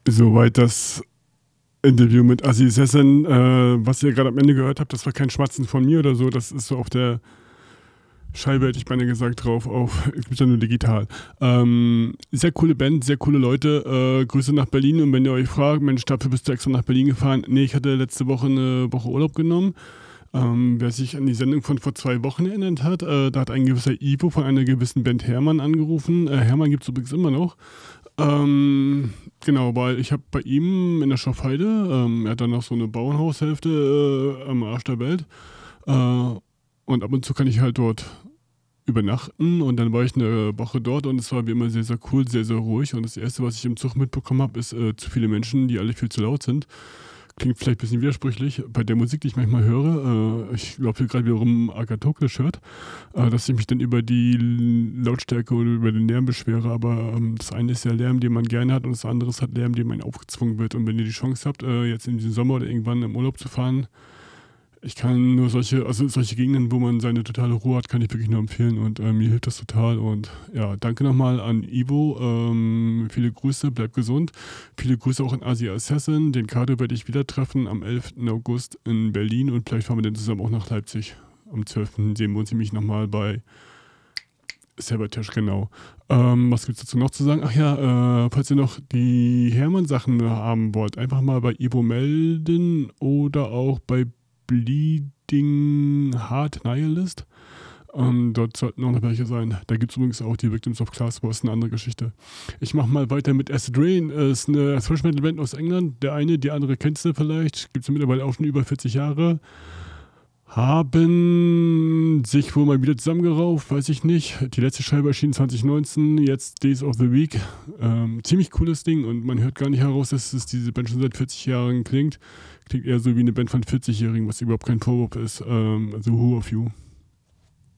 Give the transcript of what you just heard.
Soweit das Interview mit Assi Sessen, was ihr gerade am Ende gehört habt, das war kein Schmatzen von mir oder so, das ist so auf der Scheibe, hätte ich beinahe gesagt, drauf, auf, es gibt ja nur digital. Sehr coole Band, sehr coole Leute, Grüße nach Berlin und wenn ihr euch fragt, Mensch, dafür bist du extra nach Berlin gefahren? Nee, ich hatte letzte Woche eine Woche Urlaub genommen. Wer sich an die Sendung von vor 2 Wochen erinnert hat, da hat ein gewisser Ivo von einer gewissen Band Hermann angerufen. Hermann gibt es übrigens immer noch. Ähm, genau, weil ich habe bei ihm in der Schafheide, er hat dann noch so eine Bauernhaushälfte am Arsch der Welt. Und ab und zu kann ich halt dort übernachten und dann war ich eine Woche dort und es war wie immer sehr, sehr cool, sehr, sehr ruhig. Und das Erste, was ich im Zug mitbekommen habe, ist zu viele Menschen, die alle viel zu laut sind. Klingt vielleicht ein bisschen widersprüchlich bei der Musik, die ich manchmal höre. Ich glaube hier gerade wiederum Agatokles hört, dass ich mich dann über die Lautstärke oder über den Lärm beschwere. Aber das eine ist ja Lärm, den man gerne hat und das andere ist halt Lärm, den man aufgezwungen wird. Und wenn ihr die Chance habt, jetzt in diesem Sommer oder irgendwann im Urlaub zu fahren, ich kann nur solche Gegenden, wo man seine totale Ruhe hat, kann ich wirklich nur empfehlen und mir hilft das total. Und ja, danke nochmal an Ivo. Viele Grüße, bleib gesund. Viele Grüße auch an Asia Assassin. Den Kader werde ich wieder treffen am 11. August in Berlin und vielleicht fahren wir dann zusammen auch nach Leipzig. Am 12. sehen wir uns nämlich nochmal bei Sabotage, genau. Was gibt es dazu noch zu sagen? Ach ja, falls ihr noch die Hermann-Sachen haben wollt, einfach mal bei Ivo melden oder auch bei Bleeding Heart Nihilist. Dort sollten auch noch welche sein. Da gibt es übrigens auch die Victims of Class Wars, eine andere Geschichte. Ich mache mal weiter mit Acid Rain. Ist eine Thrash Metal Band aus England. Der eine, die andere kennst du vielleicht. Gibt es mittlerweile auch schon über 40 Jahre. Haben sich wohl mal wieder zusammengerauft, weiß ich nicht. Die letzte Scheibe erschien 2019, jetzt Days of the Week. Ziemlich cooles Ding und man hört gar nicht heraus, dass es diese Band schon seit 40 Jahren klingt. Klingt eher so wie eine Band von 40-Jährigen, was überhaupt kein Vorwurf ist. Also Who of You.